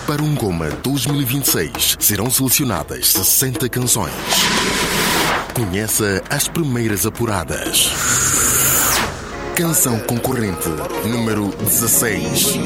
Para um Goma 2026 serão selecionadas 60 canções. Conheça as primeiras apuradas. Canção concorrente número 16.